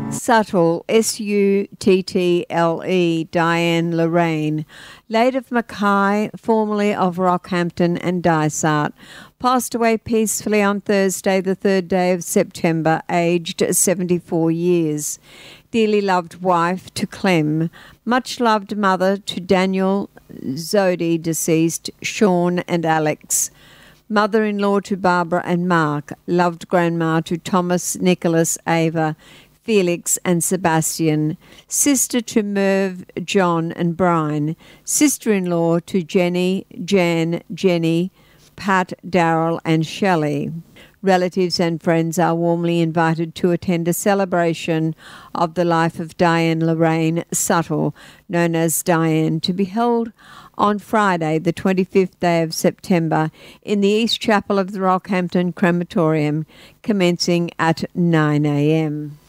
Suttle, S-U-T-T-L-E, Diane Lorraine, late of Mackay, formerly of Rockhampton and Dysart, passed away peacefully on Thursday, the 3rd day of September, aged 74 years. Dearly loved wife to Clem, much loved mother to Daniel, Zodi, deceased, Sean and Alex, mother-in-law to Barbara and Mark, loved grandma to Thomas, Nicholas, Ava, Felix and Sebastian, sister to Merv, John and Brian, sister-in-law to Jenny, Jan, Jenny, Pat, Darrell and Shelley. Relatives and friends are warmly invited to attend a celebration of the life of Diane Lorraine Suttle, known as Diane, to be held on Friday, the 25th day of September, in the East Chapel of the Rockhampton Crematorium, commencing at 9 a.m.